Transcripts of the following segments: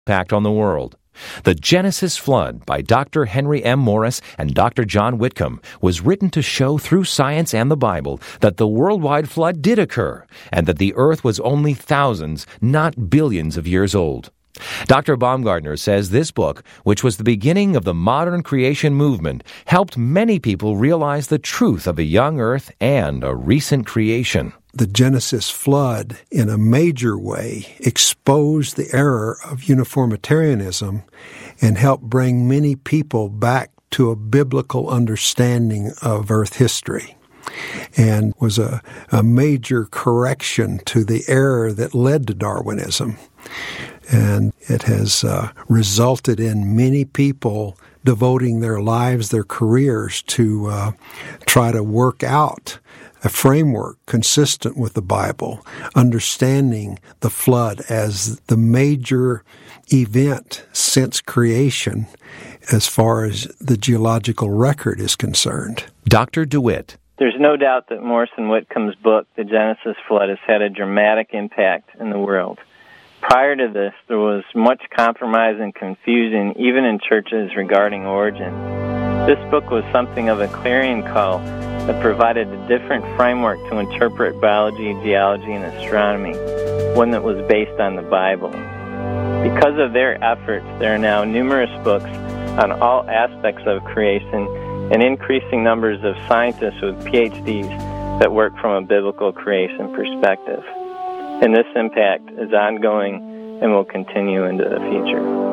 impact on the world. The Genesis Flood by Dr. Henry M. Morris and Dr. John Whitcomb was written to show through science and the Bible that the worldwide flood did occur and that the earth was only thousands, not billions of years old. Dr. Baumgartner says this book, which was the beginning of the modern creation movement, helped many people realize the truth of a young earth and a recent creation. The Genesis flood, in a major way, exposed the error of uniformitarianism and helped bring many people back to a biblical understanding of Earth history, and was a major correction to the error that led to Darwinism. And it has resulted in many people devoting their lives, their careers, to try to work out a framework consistent with the Bible, understanding the flood as the major event since creation as far as the geological record is concerned. Dr. DeWitt. There's no doubt that Morris and Whitcomb's book, The Genesis Flood, has had a dramatic impact in the world. Prior to this, there was much compromise and confusion, even in churches, regarding origin. This book was something of a clarion call that provided a different framework to interpret biology, geology, and astronomy, one that was based on the Bible. Because of their efforts, there are now numerous books on all aspects of creation and increasing numbers of scientists with PhDs that work from a biblical creation perspective. And this impact is ongoing and will continue into the future.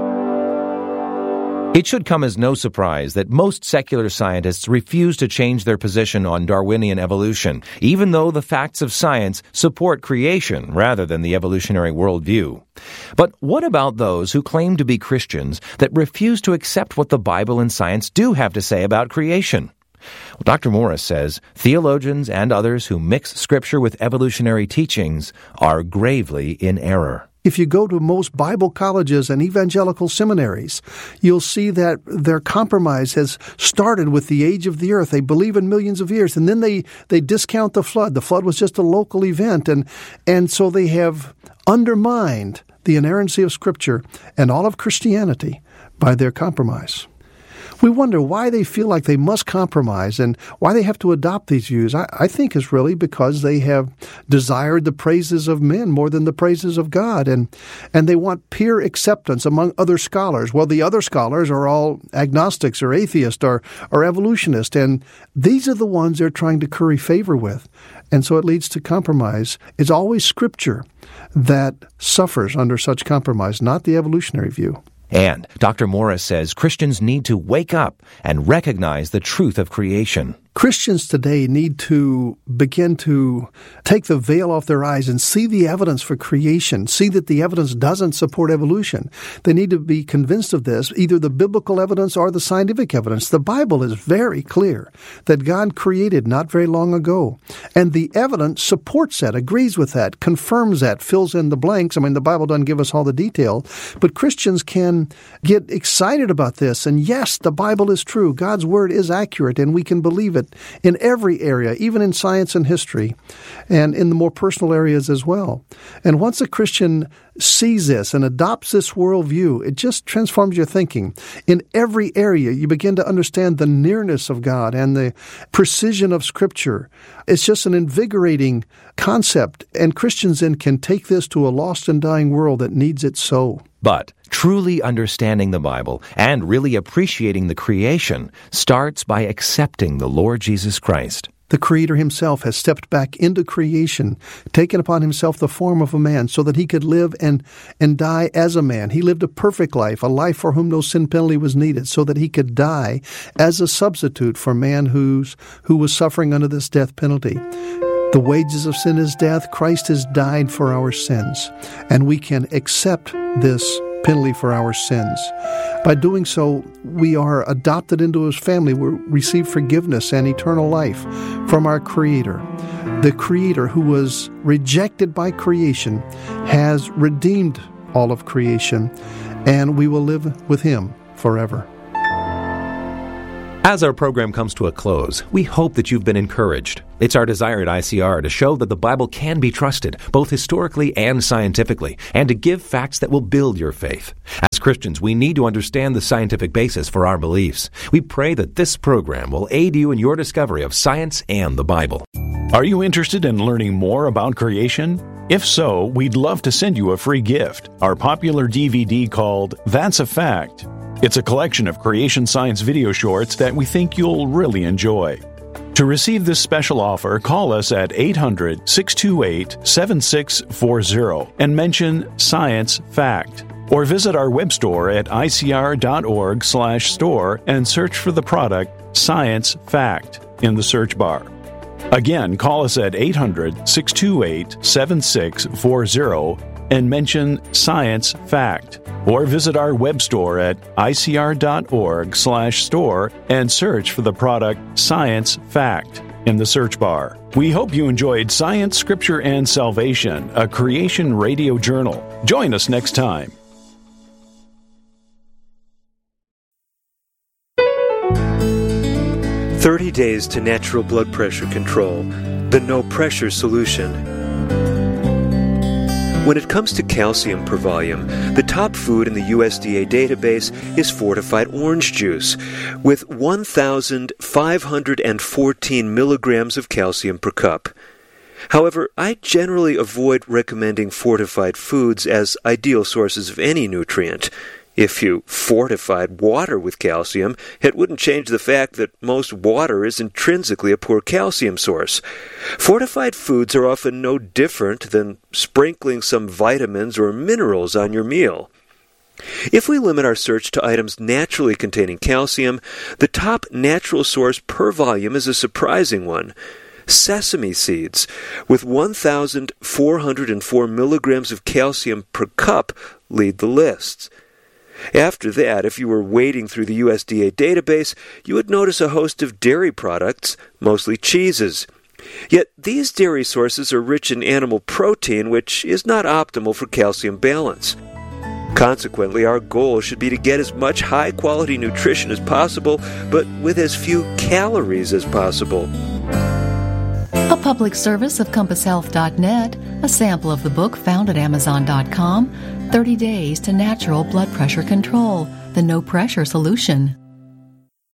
It should come as no surprise that most secular scientists refuse to change their position on Darwinian evolution, even though the facts of science support creation rather than the evolutionary worldview. But what about those who claim to be Christians that refuse to accept what the Bible and science do have to say about creation? Well, Dr. Morris says theologians and others who mix Scripture with evolutionary teachings are gravely in error. If you go to most Bible colleges and evangelical seminaries, you'll see that their compromise has started with the age of the earth. They believe in millions of years, and then they discount the flood. The flood was just a local event, and so they have undermined the inerrancy of Scripture and all of Christianity by their compromise. We wonder why they feel like they must compromise and why they have to adopt these views. I think it's really because they have desired the praises of men more than the praises of God, and they want peer acceptance among other scholars. Well, the other scholars are all agnostics or atheists or evolutionists, and these are the ones they're trying to curry favor with. And so it leads to compromise. It's always Scripture that suffers under such compromise, not the evolutionary view. And Dr. Morris says Christians need to wake up and recognize the truth of creation. Christians today need to begin to take the veil off their eyes and see the evidence for creation, see that the evidence doesn't support evolution. They need to be convinced of this, either the biblical evidence or the scientific evidence. The Bible is very clear that God created not very long ago, and the evidence supports that, agrees with that, confirms that, fills in the blanks. I mean, the Bible doesn't give us all the detail, but Christians can get excited about this, and yes, the Bible is true. God's Word is accurate, and we can believe it in every area, even in science and history, and in the more personal areas as well. And once a Christian sees this and adopts this worldview, it just transforms your thinking. In every area, you begin to understand the nearness of God and the precision of Scripture. It's just an invigorating concept, and Christians then can take this to a lost and dying world that needs it so. But truly understanding the Bible and really appreciating the creation starts by accepting the Lord Jesus Christ. The Creator Himself has stepped back into creation, taken upon Himself the form of a man so that He could live and die as a man. He lived a perfect life, a life for whom no sin penalty was needed, so that He could die as a substitute for man who was suffering under this death penalty. The wages of sin is death. Christ has died for our sins, and we can accept this penalty for our sins. By doing so, we are adopted into His family. We receive forgiveness and eternal life from our Creator. The Creator, who was rejected by creation, has redeemed all of creation, and we will live with Him forever. As our program comes to a close, we hope that you've been encouraged. It's our desire at ICR to show that the Bible can be trusted, both historically and scientifically, and to give facts that will build your faith. As Christians, we need to understand the scientific basis for our beliefs. We pray that this program will aid you in your discovery of science and the Bible. Are you interested in learning more about creation? If so, we'd love to send you a free gift, our popular DVD called That's a Fact. It's a collection of creation science video shorts that we think you'll really enjoy. To receive this special offer, call us at 800-628-7640 and mention Science Fact. Or visit our web store at icr.org/store and search for the product Science Fact in the search bar. Again, call us at 800-628-7640 and mention Science Fact. Or visit our web store at icr.org/store and search for the product Science Fact in the search bar. We hope you enjoyed Science, Scripture, and Salvation, a creation radio journal. Join us next time. "30 Days to Natural Blood Pressure Control, the No Pressure Solution." When it comes to calcium per volume, the top food in the USDA database is fortified orange juice, with 1,514 milligrams of calcium per cup. However, I generally avoid recommending fortified foods as ideal sources of any nutrient. If you fortified water with calcium, it wouldn't change the fact that most water is intrinsically a poor calcium source. Fortified foods are often no different than sprinkling some vitamins or minerals on your meal. If we limit our search to items naturally containing calcium, the top natural source per volume is a surprising one. Sesame seeds, with 1,404 milligrams of calcium per cup, lead the list. After that, if you were wading through the USDA database, you would notice a host of dairy products, mostly cheeses. Yet these dairy sources are rich in animal protein, which is not optimal for calcium balance. Consequently, our goal should be to get as much high-quality nutrition as possible, but with as few calories as possible. A public service of CompassHealth.net, a sample of the book found at Amazon.com, 30 Days to Natural Blood Pressure Control, the No Pressure Solution.